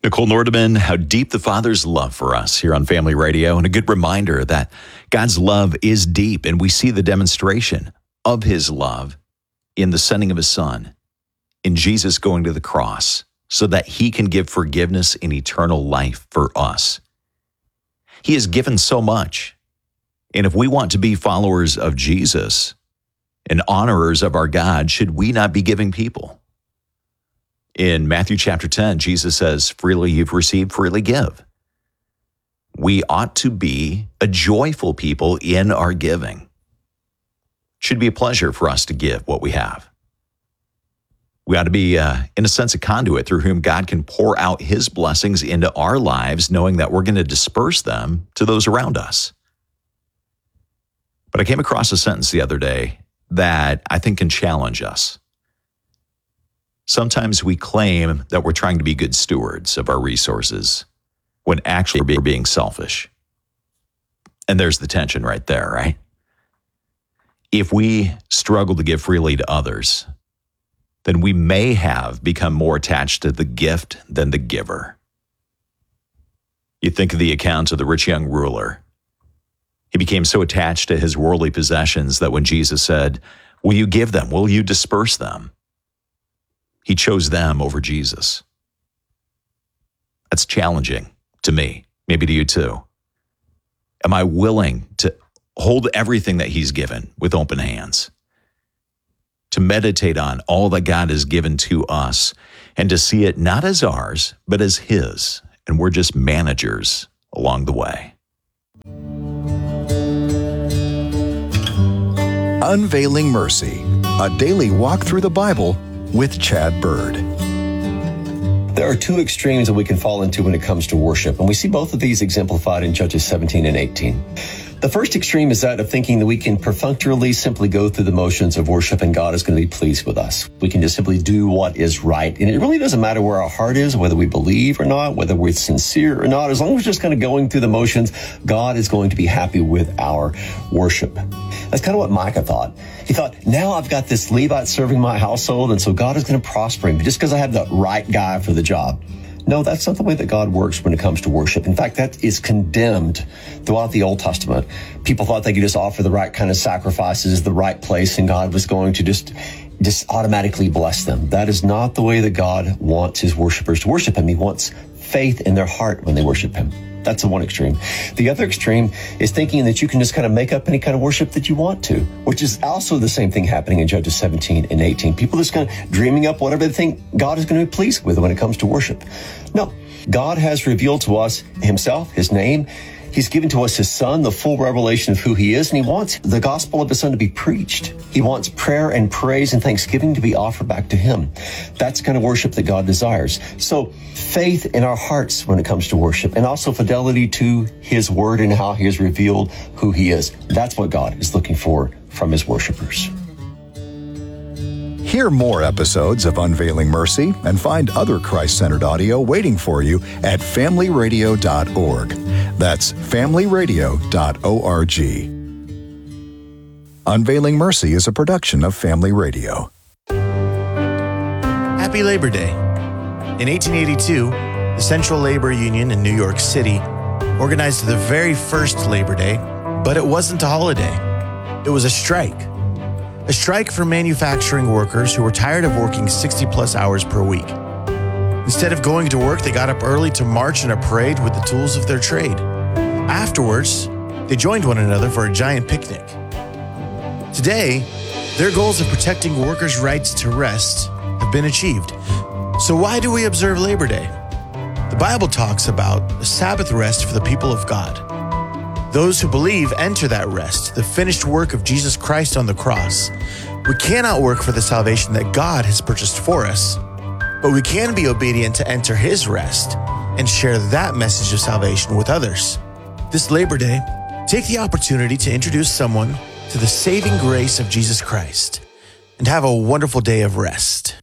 Nicole Nordeman, how deep the Father's love for us here on Family Radio, and a good reminder that God's love is deep, and we see the demonstration of his love in the sending of his Son, in Jesus going to the cross so that he can give forgiveness and eternal life for us. He has given so much, and if we want to be followers of Jesus and honorers of our God, should we not be giving people? In Matthew chapter 10, Jesus says, freely you've received, freely give. We ought to be a joyful people in our giving. It should be a pleasure for us to give what we have. We ought to be, in a sense, a conduit through whom God can pour out his blessings into our lives, knowing that we're going to disperse them to those around us. But I came across a sentence the other day that I think can challenge us. Sometimes we claim that we're trying to be good stewards of our resources when actually we're being selfish. And there's the tension right there, right? If we struggle to give freely to others, then we may have become more attached to the gift than the giver. You think of the account of the rich young ruler. He became so attached to his worldly possessions that when Jesus said, "Will you give them? Will you disperse them?" He chose them over Jesus. That's challenging to me, maybe to you too. Am I willing to hold everything that he's given with open hands? To meditate on all that God has given to us and to see it not as ours, but as his, and we're just managers along the way. Unveiling Mercy, a daily walk through the Bible with Chad Bird. There are two extremes that we can fall into when it comes to worship, and we see both of these exemplified in Judges 17 and 18. The first extreme is that of thinking that we can perfunctorily simply go through the motions of worship and God is going to be pleased with us. We can just simply do what is right. And it really doesn't matter where our heart is, whether we believe or not, whether we're sincere or not. As long as we're just kind of going through the motions, God is going to be happy with our worship. That's kind of what Micah thought. He thought, now I've got this Levite serving my household, and so God is going to prosper him just because I have the right guy for the job. No, that's not the way that God works when it comes to worship. In fact, that is condemned throughout the Old Testament. People thought they could just offer the right kind of sacrifices, the right place, and God was going to just automatically bless them. That is not the way that God wants his worshipers to worship him. He wants faith in their heart when they worship him. That's the one extreme. The other extreme is thinking that you can just kind of make up any kind of worship that you want to, which is also the same thing happening in Judges 17 and 18. People just kind of dreaming up whatever they think God is going to be pleased with when it comes to worship. No, God has revealed to us himself, his name. He's given to us his Son, the full revelation of who he is, and he wants the gospel of his Son to be preached. He wants prayer and praise and thanksgiving to be offered back to him. That's the kind of worship that God desires. So faith in our hearts when it comes to worship, and also fidelity to his word and how he has revealed who he is. That's what God is looking for from his worshipers. Hear more episodes of Unveiling Mercy and find other Christ-centered audio waiting for you at familyradio.org. That's familyradio.org. Unveiling Mercy is a production of Family Radio. Happy Labor Day. In 1882, the Central Labor Union in New York City organized the very first Labor Day, but it wasn't a holiday. It was a strike. A strike for manufacturing workers who were tired of working 60-plus hours per week. Instead of going to work, they got up early to march in a parade with the tools of their trade. Afterwards, they joined one another for a giant picnic. Today, their goals of protecting workers' rights to rest have been achieved. So why do we observe Labor Day? The Bible talks about a Sabbath rest for the people of God. Those who believe enter that rest, the finished work of Jesus Christ on the cross. We cannot work for the salvation that God has purchased for us, but we can be obedient to enter his rest and share that message of salvation with others. This Labor Day, take the opportunity to introduce someone to the saving grace of Jesus Christ and have a wonderful day of rest.